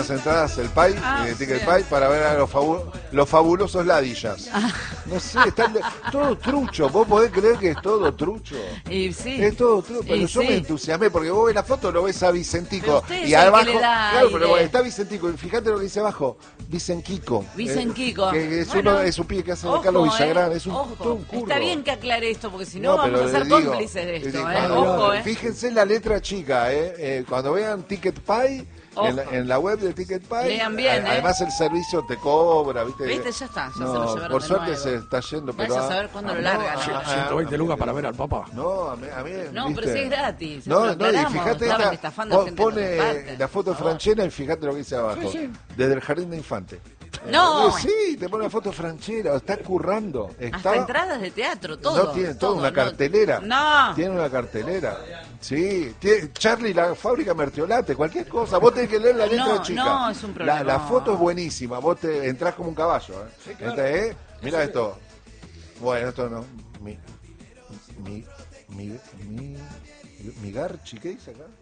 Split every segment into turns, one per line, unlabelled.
las entradas el Pai, Ticket
sí.
Pai, para ver a los fabulosos ladillas. No sé, están todo trucho. ¿Vos podés creer que es todo trucho?
Y sí.
Es todo trucho, pero
Y
yo
sí.
me entusiasmé porque vos ves la foto, lo ves a Vicentico.
Pero usted es
Y
el que
abajo,
le da
claro,
aire.
pero está Vicentico. Y fíjate lo que dice abajo: Vicenquico.
Vicenquico.
Que es,
Bueno,
es un pibe que hace de
ojo,
Carlos Villagrán. Es
ojo.
todo un curro.
Está bien que aclare esto, porque si no,
pero
vamos a ser
digo,
cómplices de esto.
cuando-
Ojo,
Fíjense en la letra chica, cuando vean Ticket Pai, en la web de Ticket Pai,
Lean bien,
además el servicio te cobra, ¿viste?
¿Viste? Ya está, ya
No,
se lo llevaron
por
de
suerte
nuevo.
se está yendo, pero...
Vaya a saber cuándo lo largan.
120 lucas para ver al Papa.
No, a mí
No,
¿viste?
pero si es gratis.
No,
lo
y
aclaramos,
fíjate,
estaban estafando a gente en otras
pone
partes.
la foto de Franchella y fíjate lo que dice abajo. Desde el jardín de infante.
No.
Sí, te pone la foto de Franchella, está currando.
Hasta entradas de teatro, todo.
No, tiene toda
todo,
una cartelera.
No.
Tiene una cartelera. Sí, Charlie, la fábrica Mertiolate, cualquier cosa. Vos tenés que leer la letra chica.
No, es un problema.
La foto es buenísima. Vos te entrás como un caballo. Sí, claro. Mira esto. Bueno, esto no. Migarchi, ¿qué dice acá?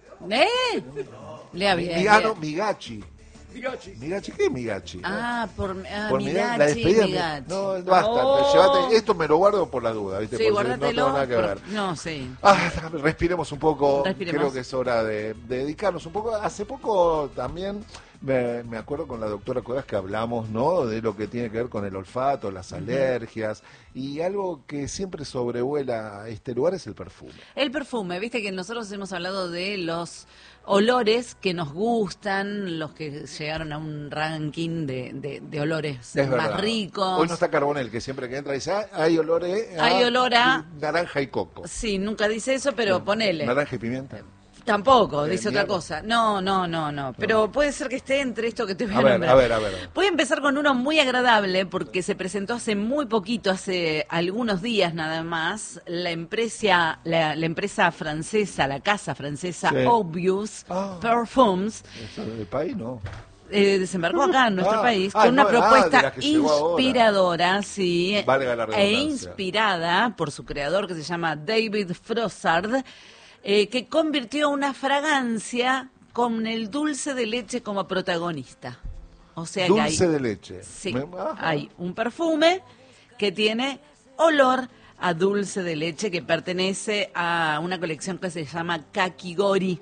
Lea bien.
Migachi. Migachi, ¿qué es Migachi?
Por
la
Migachi,
despedida.
Migachi.
No, basta, llévate, esto me lo guardo por la duda, ¿viste?
Sí,
Porque no
guárdatelo.
tengo nada que ver.
No, sí.
Respiremos un poco.
Respiremos.
Creo que es hora de dedicarnos un poco. Hace poco también me acuerdo con la doctora Codas que hablamos, ¿no? De lo que tiene que ver con el olfato, las alergias, y algo que siempre sobrevuela este lugar es el perfume.
El perfume, viste que nosotros hemos hablado de los olores que nos gustan, los que llegaron a un ranking de olores
Es
más
verdad.
ricos.
Hoy no está Carbonell, que siempre que entra dice, hay olor
Hay olor a...
naranja y coco.
Sí, nunca dice eso, pero ponele.
Naranja y pimienta.
Tampoco, dice otra
mierda.
cosa. No. Pero puede ser que esté entre esto que te voy a nombrar.
A ver.
Voy a empezar con uno muy agradable porque se presentó hace muy poquito, hace algunos días nada más, la empresa francesa, la casa francesa
Sí.
Obvious Perfumes.
¿Eso del país? No.
Desembarcó acá en nuestro país con una
de
propuesta
las que llegó ahora.
inspiradora, sí,
Valga la redundancia.
inspirada por su creador que se llama David Frossard, que convirtió una fragancia con el dulce de leche como protagonista. O sea que
Dulce de leche.
sí, hay un perfume que tiene olor a dulce de leche que pertenece a una colección que se llama Kakigori.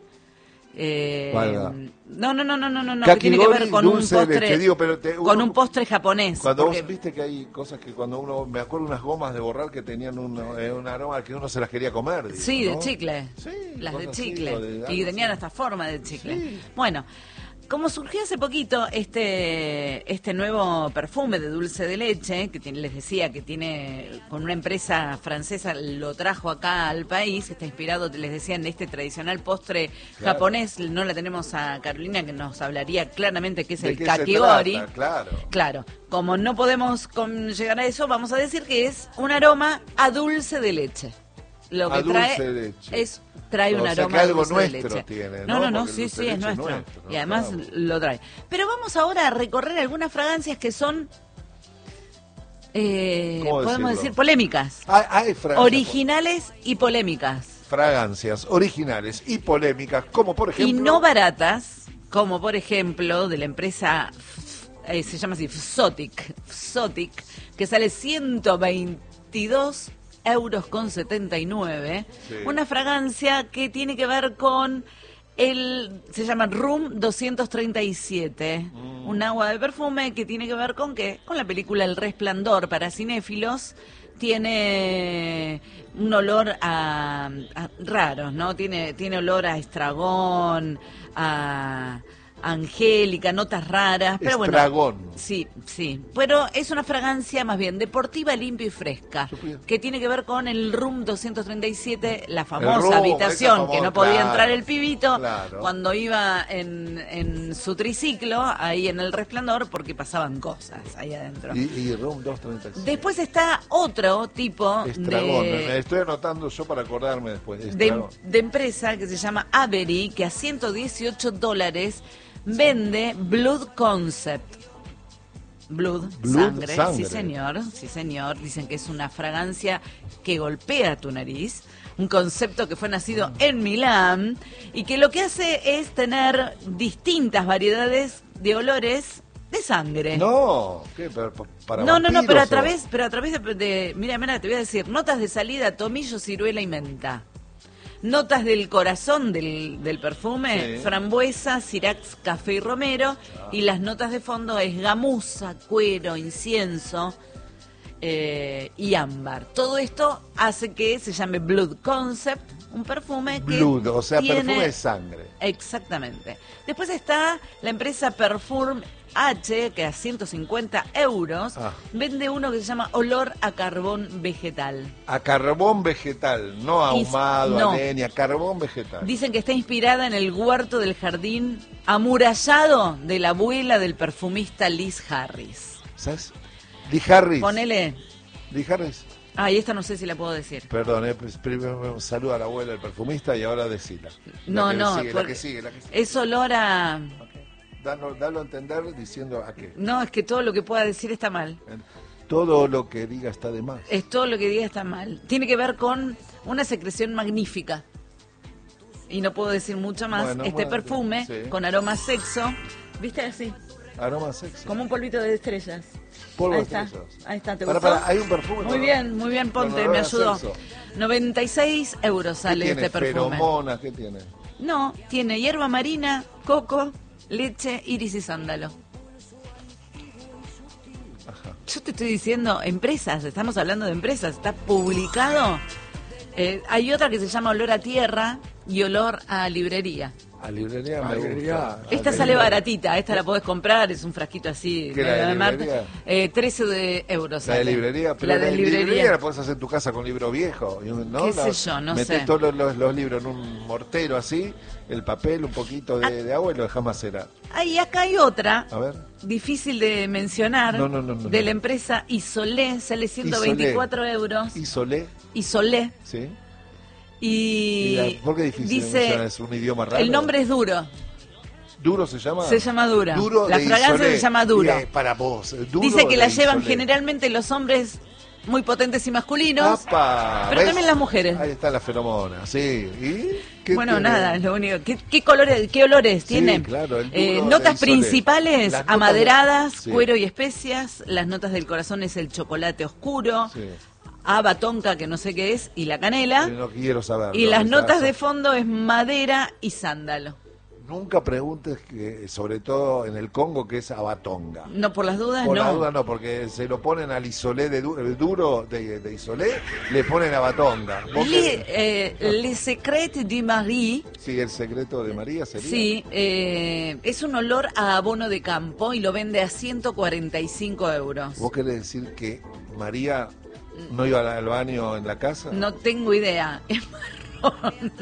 Valga.
No, que
Kakigori,
tiene que ver con un
dulce de
postre,
leche, digo, pero
con un postre japonés.
Cuando
porque-
vos viste que hay cosas que cuando uno, me acuerdo unas gomas de borrar que tenían un aroma que uno se las quería comer. Digo,
sí, de
¿no?
chicle.
Sí,
Las de
cosas así,
chicle.
o de
Y
algo
tenían
así.
hasta forma de chicle.
Sí.
Bueno, como surgió hace poquito este nuevo perfume de dulce de leche, que les decía que tiene con una empresa francesa, lo trajo acá al país, está inspirado, les decía, en este tradicional postre
Claro.
japonés. No la tenemos a Carolina, que nos hablaría claramente qué es
¿De
el
qué se
kakigori.
trata? Claro.
Claro, como no podemos llegar a eso, vamos a decir que es un aroma a dulce de leche. Lo que
A
trae
dulce de leche.
trae un
O sea, que
aroma a
algo
dulce de
nuestro
leche.
tiene,
No,
¿no? Porque
sí,
el dulce
sí,
de
es
leche es
nuestro.
nuestro, ¿no?
Y además
Claro.
lo trae. Pero vamos ahora a recorrer algunas fragancias que son, podemos
decirlo?
decir, polémicas.
Hay fragancias,
Originales y polémicas.
fragancias originales y polémicas, como por ejemplo...
Y no baratas, como por ejemplo de la empresa, se llama así, Psotic, que sale 122 euros con 79.
Sí.
Una fragancia que tiene que ver con se llama Room 237, un agua de perfume que tiene que ver con ¿qué? Con la película El Resplandor para cinéfilos. Tiene un olor a raro, ¿no? Tiene olor a estragón, a angélica, notas raras, pero bueno.
Estragón.
Sí. Pero es una fragancia más bien deportiva, limpia y fresca,
Supongo.
que tiene que ver con el Room 237, la
El
famosa
room,
habitación
esa
que no
famosa,
podía
claro,
entrar el pibito
claro.
cuando iba en su triciclo, ahí en El Resplandor, porque pasaban cosas ahí adentro.
Y Room 236.
Después está otro tipo
Estragón, me
de
estoy anotando yo para acordarme después. Estragón.
de empresa que se llama Avery, que a $118 vende Blood Concept. Blood,
Blood,
sangre,
sangre.
sí señor. Dicen que es una fragancia que golpea tu nariz, un concepto que fue nacido en Milán y que lo que hace es tener distintas variedades de olores de sangre.
No, ¿qué? Para
No,
vampiros,
pero a
o-
través de mira, te voy a decir, notas de salida, tomillo, ciruela y menta. Notas del corazón del perfume,
Sí.
frambuesa, sirax, café y romero. Y las notas de fondo es gamuza, cuero, incienso y ámbar. Todo esto hace que se llame Blood Concept, un perfume
Blood,
que
o sea,
tiene...
perfume de sangre.
Exactamente. Después está la empresa Perfume H, que a 150 euros
Ah.
vende uno que se llama olor a carbón vegetal.
A carbón vegetal, no ahumado,
No.
a leña, carbón vegetal.
Dicen que está inspirada en el huerto del jardín amurallado de la abuela del perfumista Liz Harris.
¿Sabes? Lee Harris.
Ponele...
Lee Harris.
Ay, esta no sé si la puedo decir.
Perdón, pues, primero saludo a la abuela del perfumista y ahora decila.
No,
La que
no,
sigue, la
porque
que sigue, la que sigue.
es olor a...
Dalo a entender diciendo a qué.
No, es que todo lo que pueda decir está mal.
Todo lo que diga está de más.
Es todo lo que diga está mal. Tiene que ver con una secreción magnífica. Y no puedo decir mucho más.
Bueno,
Este
bueno,
perfume
sí.
con aroma a sexo. ¿Viste así?
Aroma sexo.
Como un polvito de estrellas.
Polvo
Ahí
de
está.
estrellas.
Ahí está. ¿Te
Pará,
gustó?
pará, hay un perfume.
Muy bien,
Con
ponte,
olor
me
a
ayudó.
sexo.
96 euros
¿Qué
sale
tiene?
este perfume.
Feromonas, ¿qué tiene?
No, tiene hierba marina, coco, leche, iris y sándalo.
Ajá.
Yo te estoy diciendo, empresas, estamos hablando de empresas, está publicado. Hay otra que se llama olor a tierra y olor a librería.
A librería
A
me
librería.
gusta.
Esta sale baratita, esta la podés comprar, es un frasquito así.
¿Qué, la de
Marta.
librería?
13 euros.
La de
sale.
librería, pero
La de librería.
la puedes hacer en tu casa con libro viejo, ¿no?
¿Qué sé yo? No
metés
sé.
todos los libros en un mortero así, el papel, un poquito de agua y lo dejás macerar.
Y acá hay otra,
A ver.
difícil de mencionar,
No, de
de
no.
la empresa Isolé, sale 124 euros.
Isolé,
Isolé.
¿sí?
Y
¿Por qué difícil?
dice,
¿Es un idioma raro?
el nombre es duro.
¿Duro se llama?
Se llama Dura.
Duro
La
de
fragancia
Isolé.
se llama Duro.
Bien, para vos. Duro
Dice que
de
la llevan
Isolé.
generalmente los hombres muy potentes y masculinos,
¡Apa!
pero
¿Ves?
también las mujeres.
Ahí está la feromona, sí. ¿Y qué
Bueno,
tiene?
nada, es lo único. ¿Qué colores, qué olores
Sí,
tienen?
claro, el duro de
Notas
Isolé.
principales,
Las notas
amaderadas,
sí.
cuero y especias. Las notas del corazón es el chocolate oscuro,
Sí.
haba tonka, que no sé qué es, y la canela.
No quiero saber.
Y las notas de
fondo.
fondo es madera y sándalo.
Nunca preguntes, que, sobre todo en el Congo, que es abatonga.
No, por las dudas,
Por
no.
la duda no, porque se lo ponen al Isolé el duro de Isolé, le ponen abatonga. ¿Vos qué-
Le Secret du Mari,
Sí, el secreto de María sería.
sí, es un olor a abono de campo y lo vende a 145 euros.
¿Vos querés decir que María no iba al baño en la casa?
No tengo idea, es marrón.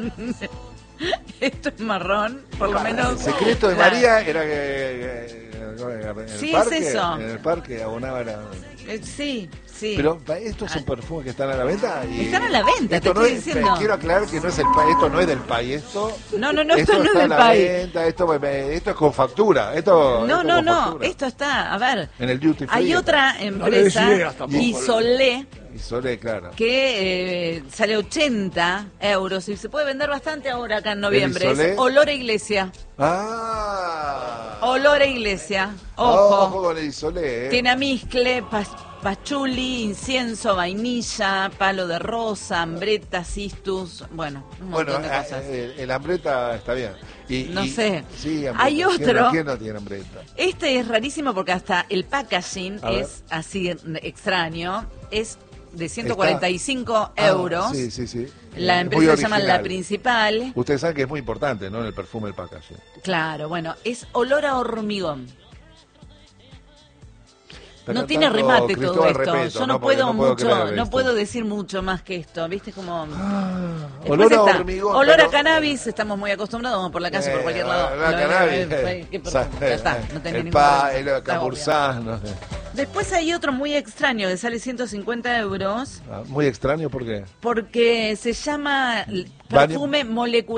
Esto es marrón, por lo menos.
El secreto de
La-
María era que en el
Sí,
parque,
es eso.
en el parque abonaba la...
Sí, sí.
Pero estos son perfumes que están a la venta y
Están a la venta,
esto
te
no
estoy
es-
diciendo.
Quiero aclarar que no es esto no es del país, esto
No, esto no es
está a
del
la
país.
venta, esto es con factura, esto
No,
con
no,
factura.
esto está, a ver.
En el duty free.
Hay otra
No le des
empresa,
ideas tampoco.
Isolé,
Y Sole, claro.
que sale 80 euros y se puede vender bastante ahora acá en noviembre.
Isolé?
Es olor a iglesia.
Ah.
Olor a iglesia.
Ojo
Ojo.
con el Isolé,
Tiene amizcle, pachuli, incienso, vainilla, palo de rosa, ambreta, cistus, bueno, un
Bueno,
montón de cosas.
el hambreta está bien.
No sé.
Sí, hambreta.
Hay otro.
¿Quién no tiene hambreta?
Este es rarísimo porque hasta el packaging
A ver.
es así extraño. Es de 145
Ah,
euros.
Sí, sí, sí.
La
Es
empresa
muy
se llama La
original.
Principal.
Ustedes saben que es muy importante, ¿no? En el perfume, el packaging.
Claro, bueno, es olor a hormigón.
Está
No tiene
cantando
remate todo
Cristóbal
esto.
Repeto,
Yo no
Porque
puedo mucho,
creer
no
esto.
puedo decir mucho más que esto, ¿viste? Como Después
Olor a
está,
hormigón.
olor
pero-
a cannabis, estamos muy acostumbrados, vamos por la calle, por cualquier lado.
La cannabis.
¿Qué perfume? Ya está, no tenía
el
ningún problema.
el Camursán, no sé.
Después hay otro muy extraño que sale 150 euros
Ah, muy extraño, ¿por qué?
porque se llama perfume molecular.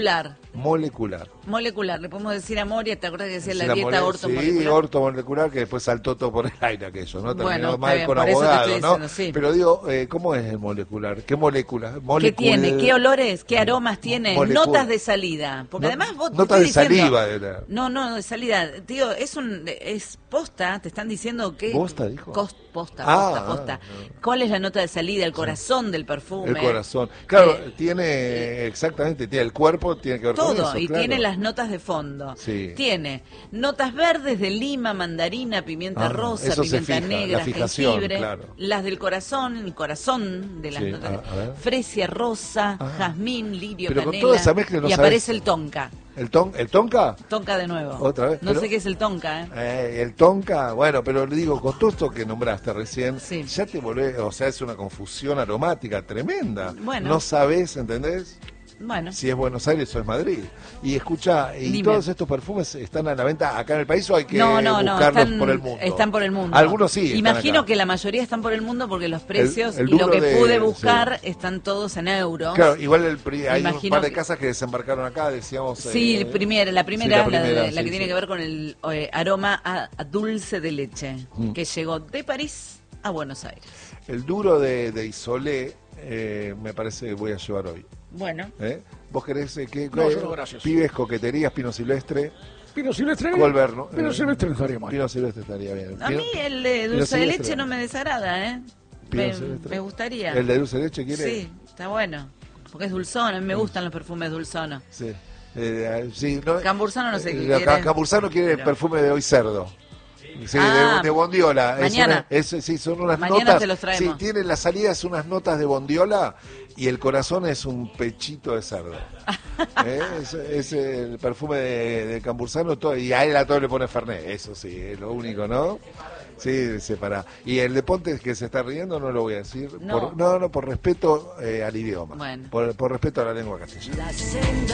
molecular.
Molecular, le podemos decir a Moria, ¿te acuerdas que decía
Sí,
la dieta
Sí,
ortomolecular?
ortomolecular, que después saltó todo por el aire aquello, ¿no? Terminó
Bueno,
mal
está
con
bien, por eso te
abogado,
estoy
¿no?
diciendo, sí.
Pero digo, ¿cómo es el molecular? ¿Qué molécula?
¿Qué tiene? ¿Qué olores? ¿Qué aromas tiene?
Molecula.
Notas de salida. Porque además vos te
Notas de
estoy diciendo-
saliva. Era.
No, de salida. Tío, es posta, te están diciendo que...
¿Posta, dijo?
Posta.
Ah.
¿Cuál es la nota de salida? El corazón del perfume.
El corazón. Claro,
Eh,
exactamente, tiene el cuerpo, tiene que ver con
todo,
eso.
y
claro.
tiene las notas de fondo.
Sí.
Tiene notas verdes de lima, mandarina, pimienta rosa,
eso se
pimienta
fija,
negra,
la fijación,
jengibre.
claro.
Las del corazón, el corazón de las
Sí,
notas.
a ver.
Fresia rosa, jazmín, lirio,
Pero con
canela.
toda esa mezcla no
y
sabes-
aparece el tonka.
¿El tonka?
Tonka de nuevo.
Otra vez,
No
pero-
sé qué es el tonka, ¿eh?
El tonka, bueno, pero le digo, con todo esto que nombraste recién,
Sí.
ya te volvés, o sea, es una confusión aromática tremenda.
Bueno.
No sabés, ¿entendés?
Bueno,
Si es Buenos Aires o es Madrid. Y escucha, ¿y
Dime.
todos estos perfumes están a la venta acá en el país o hay que
no,
buscarlos
están
por el mundo?
Están por el mundo.
Algunos sí. están
Imagino
acá.
que la mayoría están por el mundo porque los precios
el
y lo
duro
que
de-
pude buscar están todos en euros.
Claro, igual hay un
Imagino
par de
que-
casas que desembarcaron acá, decíamos.
Sí, la primera,
sí,
la
primera,
que
sí,
tiene
sí.
que ver con el aroma a dulce de leche,
Mm.
que llegó de París a Buenos Aires.
El duro de Isolé, me parece que voy a llevar hoy.
Bueno,
¿Eh? ¿Vos querés
No, yo no, gracias.
pibes, coqueterías, Pino Silvestre?
Pino Silvestre.
Colbert, ¿no?
Pino Silvestre no estaría mal.
Pino Silvestre estaría bien.
a
Pino-
mí el de
Pino
dulce de
Silvestre.
leche no me desagrada, ¿eh?
Pino
Me,
Silvestre.
me gustaría.
¿El de dulce de leche quiere?
Sí, está bueno, porque es dulzón, a mí me gustan los perfumes dulzonos.
Sí. Sí, no,
Cambursano no sé qué
Ca-
quiere.
Cambursano quiere el
Pero-
perfume de hoy cerdo. Sí,
Ah,
de bondiola.
mañana.
Sí, son unas
Mañana
notas.
te los traemos.
Sí, tiene las salidas unas notas de bondiola y el corazón es un pechito de cerdo. Es el perfume de Cambursano todo, y a él a todo le pone Fernet. Eso sí, es lo único, ¿no? Sí, separa. Y el de Ponte que se está riendo no lo voy a decir.
No.
No, por respeto al idioma.
Bueno.
Por respeto a la lengua castellana.